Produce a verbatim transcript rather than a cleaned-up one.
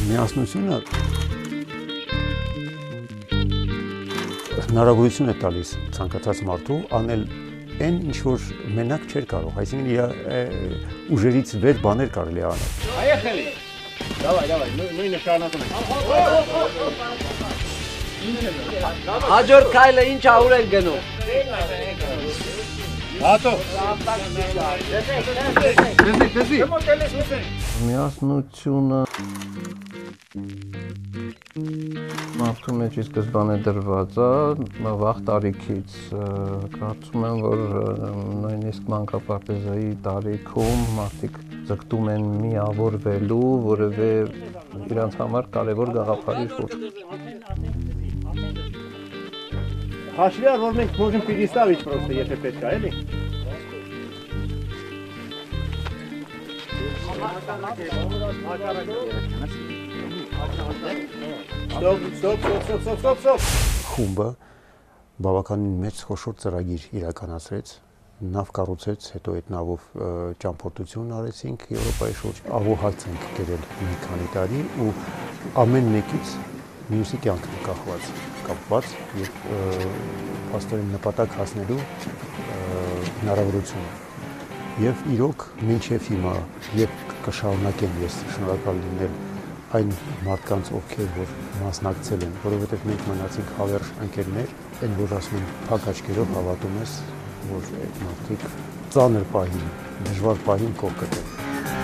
Միասնությունը հնարավորություն է տալիս ցանկացած մարդու անել այն, ինչ որ մենակ չէր կարող, այսինքն իր ուժերից վեր բաներ կարելի է անել։ Поехали! Давай, давай, նույնը շարունակում ենք։ Հաջորդ քայլը ինչ ա ուր են գնում։ Հատո։ Տեսի, տեսի։ Միասնությունը մարդու մեջ ի սկզբանե դրված է, վաղ տարիքից կարծում եմ, որ նույնիսկ մանկապարտեզայի տարիքում մարդիկ ձգտում են միավորվելու, որևէ իրանց համար կարևոր գաղափարի շուրջ։ Հաշվի առ, որ մենք можем переставить просто, եթե պետք է, էլի։ Ստոպ, ստոպ, ստոպ, ստոպ, ստոպ, ստոպ։ Խումբը բավականին մեծ խոշոր ծրագիր իրականացրեց, նավ կառուցեց, հետո այդ նավով ճամփորդություն արեցինք Եվրոպայի շուրջ, աղոհացանք կերել մի քանի տարի ու ամեն մեկից մյուսի կյանքն է կախված, կապված եւ փաստորեն նպատակ հասնելու հնարավորությունը։ Եվ իրոք մինչև հիմա երբ կշարունակեմ ես շնորհակալ լինել այն մարդկանց, ովքեր որ մասնակցել են, որովհետև մենք մնացինք հավերժ ընկերներ, այն որ ասում են փակ աչքերով հավատում ես, որ այդ մարդիկ ծանր պահին, դժվար պահին կողք կտեն։